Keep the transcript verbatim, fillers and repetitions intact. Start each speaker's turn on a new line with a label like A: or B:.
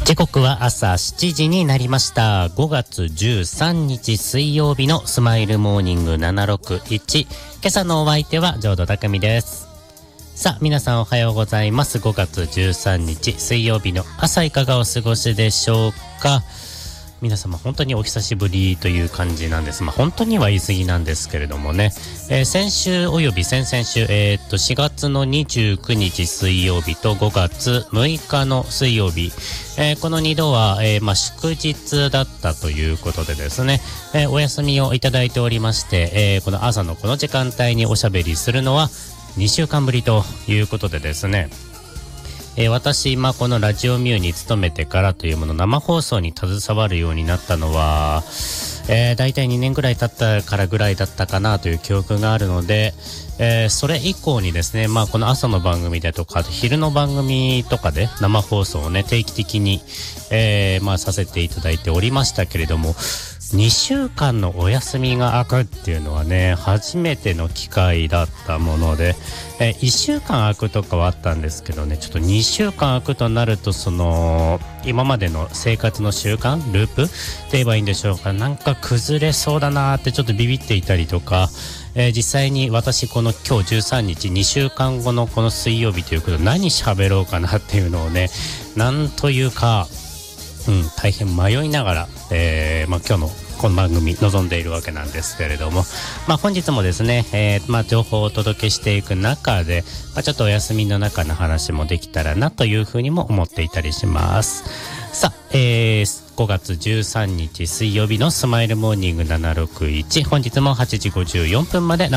A: 時刻は朝しちじになりました。ごがつじゅうさんにち水曜日のスマイルモーニングななろくいち。今朝のお相手は浄土匠です。さあ皆さんおはようございます。ごがつじゅうさんにち水曜日の朝いかがお過ごしでしょうか。皆様本当にお久しぶりという感じなんです。まあ本当には言い過ぎなんですけれどもね、えー、先週および先々週、えー、っとしがつのにじゅうくにち水曜日とごがつむいかの水曜日、えー、このにどは、えーまあ、祝日だったということでですね、えー、お休みをいただいておりまして、えー、この朝のこの時間帯におしゃべりするのはにしゅうかんぶりということでですね、えー、私、まあ、このラジオミューに勤めてからというもの生放送に携わるようになったのは、えー、大体にねんぐらい経ったからぐらいだったかなという記憶があるので、えー、それ以降にですね、まあ、この朝の番組でとか昼の番組とかで生放送をね定期的に、えーまあ、させていただいておりましたけれども、にしゅうかんのお休みが空くっていうのはね初めての機会だったもので、えー、いっしゅうかん空くとかはあったんですけどね、ちょっとにしゅうかん空くとなるとその今までの生活の習慣ループって言えばいいんでしょうか、なんか崩れそうだなーってちょっとビビっていたりとか、えー、実際に私この今日じゅうさんにちにしゅうかんごのこの水曜日ということで何喋ろうかなっていうのをねなんというかうん、大変迷いながら、えーまあ、今日のこの番組臨んでいるわけなんですけれども、まあ、本日もですね、えーまあ、情報をお届けしていく中で、まあ、ちょっとお休みの中の話もできたらなというふうにも思っていたりします。さあ、えー、ごがつじゅうさんにち水曜日のスマイルモーニングななろくいち、本日もはちじごじゅうよんぷんまで生